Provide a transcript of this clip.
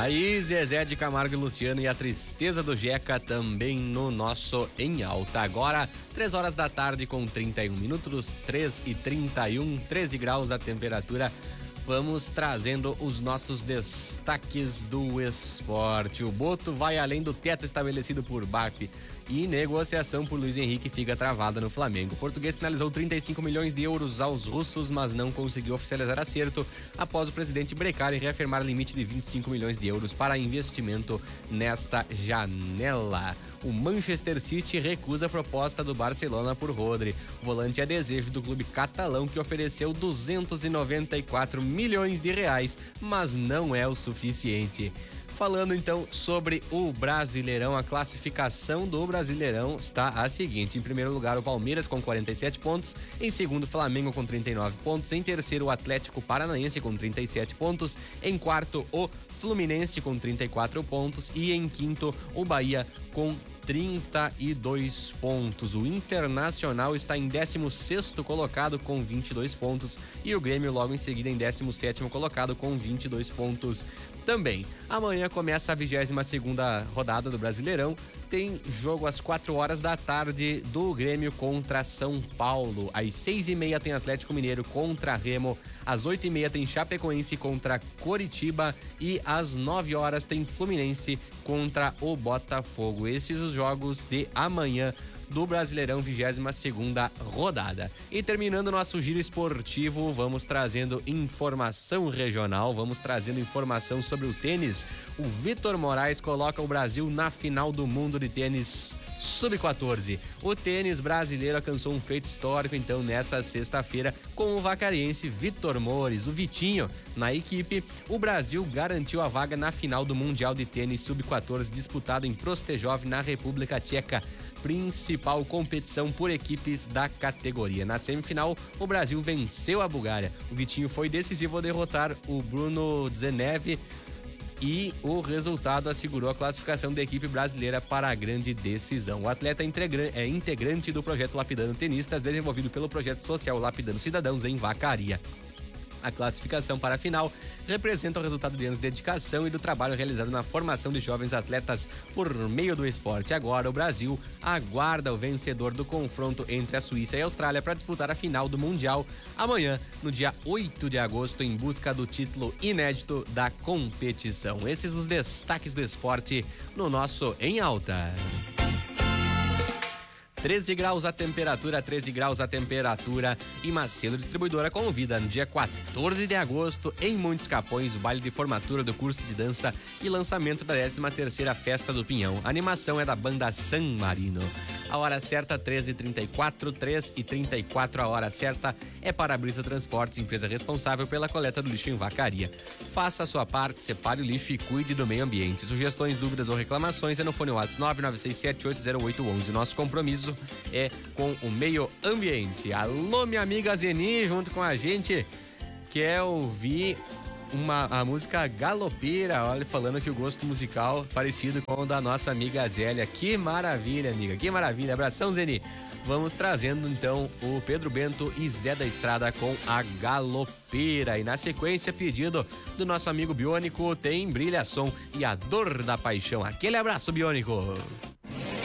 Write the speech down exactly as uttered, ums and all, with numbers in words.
Aí, Zezé de Camargo e Luciano e a tristeza do Jeca também no nosso Em Alta. Agora, três horas da tarde com trinta e um minutos, três e trinta e um, treze graus a temperatura. Vamos trazendo os nossos destaques do esporte. O Boto vai além do teto estabelecido por B A P e negociação por Luiz Henrique fica travada no Flamengo. O português sinalizou trinta e cinco milhões de euros aos russos, mas não conseguiu oficializar acerto após o presidente Brecari reafirmar limite de vinte e cinco milhões de euros para investimento nesta janela. O Manchester City recusa a proposta do Barcelona por Rodri. O volante é desejo do clube catalão, que ofereceu duzentos e noventa e quatro milhões de reais, mas não é o suficiente. Falando então sobre o Brasileirão, a classificação do Brasileirão está a seguinte: em primeiro lugar o Palmeiras com quarenta e sete pontos, em segundo o Flamengo com trinta e nove pontos, em terceiro o Atlético Paranaense com trinta e sete pontos, em quarto o Fluminense com trinta e quatro pontos e em quinto o Bahia com trinta e dois pontos. O Internacional está em décimo sexto colocado com vinte e dois pontos e o Grêmio logo em seguida em décimo sétimo colocado com vinte e dois pontos também. Amanhã começa a vigésima segunda rodada do Brasileirão. Tem jogo às quatro horas da tarde do Grêmio contra São Paulo. Às seis e meia tem Atlético Mineiro contra Remo. Às oito e meia tem Chapecoense contra Coritiba e às nove horas tem Fluminense contra o Botafogo. Esses os jogos de amanhã do Brasileirão, vigésima segunda rodada. E terminando nosso giro esportivo, vamos trazendo informação regional, vamos trazendo informação sobre o tênis. O Vitor Moraes coloca o Brasil na final do mundo de tênis sub quatorze. O tênis brasileiro alcançou um feito histórico, então, nessa sexta-feira, com o vacariense Vitor Mores, o Vitinho. Na equipe, o Brasil garantiu a vaga na final do Mundial de Tênis sub quatorze, disputado em Prostejov, na República Tcheca, principal competição por equipes da categoria. Na semifinal, o Brasil venceu a Bulgária. O Vitinho foi decisivo ao derrotar o Bruno Dzenev e o resultado assegurou a classificação da equipe brasileira para a grande decisão. O atleta é integrante do projeto Lapidando Tenistas, desenvolvido pelo projeto social Lapidando Cidadãos em Vacaria. A classificação para a final representa o resultado de anos de dedicação e do trabalho realizado na formação de jovens atletas por meio do esporte. Agora o Brasil aguarda o vencedor do confronto entre a Suíça e a Austrália para disputar a final do Mundial amanhã, no dia oito de agosto, em busca do título inédito da competição. Esses os destaques do esporte no nosso Em Alta. treze graus a temperatura, treze graus a temperatura e Macedo Distribuidora convida no dia quatorze de agosto em Montes Capões, o baile de formatura do curso de dança e lançamento da décima terceira Festa do Pinhão. A animação é da banda San Marino. A hora certa, treze e trinta e quatro, três e trinta e quatro, a hora certa é para a Brisa Transportes, empresa responsável pela coleta do lixo em Vacaria. Faça a sua parte, separe o lixo e cuide do meio ambiente. Sugestões, dúvidas ou reclamações é no fone WhatsApp nove nove seis sete oito zero oito um um. Nosso compromisso é com o meio ambiente. Alô, minha amiga Zeni, junto com a gente, quer ouvir uma, a música Galopeira, olha, falando que o gosto musical parecido com o da nossa amiga Zélia. Que maravilha, amiga, que maravilha. Abração, Zeni. Vamos trazendo então o Pedro Bento e Zé da Estrada com a Galopeira. E na sequência, pedido do nosso amigo Biônico, tem Brilha Som e a Dor da Paixão. Aquele abraço, Biônico.